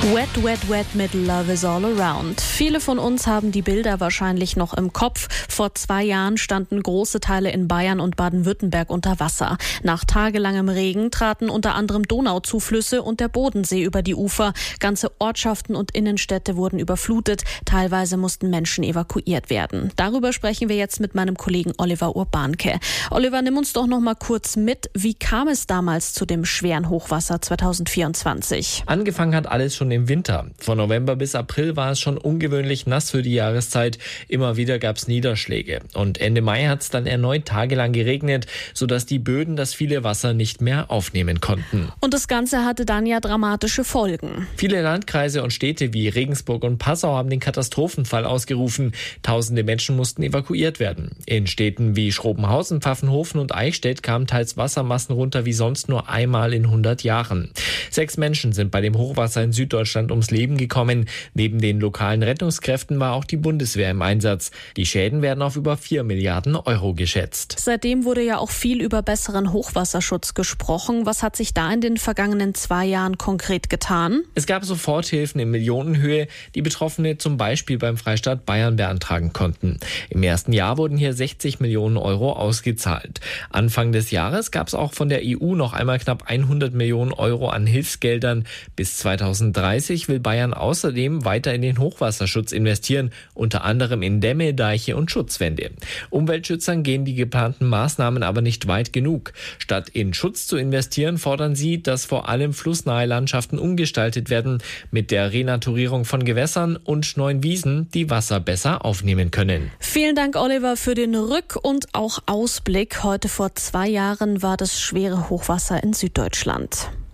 Wet, wet, wet mit Love is all around. Viele von uns haben die Bilder wahrscheinlich noch im Kopf. Vor 2 Jahren standen große Teile in Bayern und Baden-Württemberg unter Wasser. Nach tagelangem Regen traten unter anderem Donauzuflüsse und der Bodensee über die Ufer. Ganze Ortschaften und Innenstädte wurden überflutet. Teilweise mussten Menschen evakuiert werden. Darüber sprechen wir jetzt mit meinem Kollegen Oliver Urbanke. Oliver, nimm uns doch noch mal kurz mit. Wie kam es damals zu dem schweren Hochwasser 2024? Angefangen hat alles schon im Winter. Von November bis April war es schon ungewöhnlich nass für die Jahreszeit. Immer wieder gab es Niederschläge. Und Ende Mai hat es dann erneut tagelang geregnet, sodass die Böden das viele Wasser nicht mehr aufnehmen konnten. Und das Ganze hatte dann ja dramatische Folgen. Viele Landkreise und Städte wie Regensburg und Passau haben den Katastrophenfall ausgerufen. Tausende Menschen mussten evakuiert werden. In Städten wie Schrobenhausen, Pfaffenhofen und Eichstätt kamen teils Wassermassen runter wie sonst nur einmal in 100 Jahren. 6 Menschen sind bei dem Hochwasser in Süddeutschland ums Leben gekommen. Neben den lokalen Rettungskräften war auch die Bundeswehr im Einsatz. Die Schäden werden auf über 4 Milliarden Euro geschätzt. Seitdem wurde ja auch viel über besseren Hochwasserschutz gesprochen. Was hat sich da in den vergangenen 2 Jahren konkret getan? Es gab Soforthilfen in Millionenhöhe, die Betroffene zum Beispiel beim Freistaat Bayern beantragen konnten. Im ersten Jahr wurden hier 60 Millionen Euro ausgezahlt. Anfang des Jahres gab es auch von der EU noch einmal knapp 100 Millionen Euro an Hilfsgeldern. Bis 2030 will Bayern außerdem weiter in den Hochwasserschutz investieren, unter anderem in Dämme, Deiche und Schutzwände. Umweltschützern gehen die geplanten Maßnahmen aber nicht weit genug. Statt in Schutz zu investieren, fordern sie, dass vor allem flussnahe Landschaften umgestaltet werden, mit der Renaturierung von Gewässern und neuen Wiesen, die Wasser besser aufnehmen können. Vielen Dank, Oliver, für den Rück- und auch Ausblick. Heute vor 2 Jahren war das schwere Hochwasser in Süddeutschland.